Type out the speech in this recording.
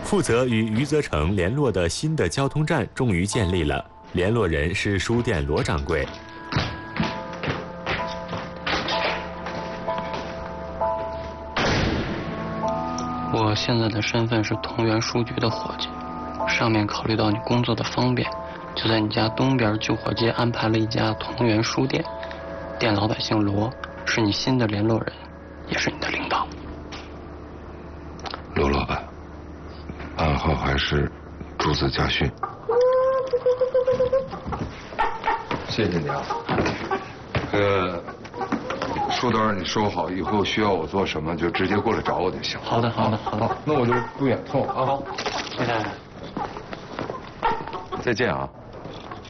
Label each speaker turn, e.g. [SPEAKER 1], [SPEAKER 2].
[SPEAKER 1] 负责与余则成联络的新的交通站终于建立了，联络人是书店罗掌柜。
[SPEAKER 2] 我现在的身份是同源书局的伙计，上面考虑到你工作的方便，就在你家东边救火街安排了一家同源书店，店老板姓罗，是你新的联络人，也是你的领导。
[SPEAKER 3] 罗老板，暗号还是朱子家训。谢谢你啊。书单你收好，以后需要我做什么就直接过来找我就行。
[SPEAKER 2] 好的，好的，好的。
[SPEAKER 3] 那我就不远凑啊。
[SPEAKER 2] 好，谢谢。
[SPEAKER 3] 再见啊。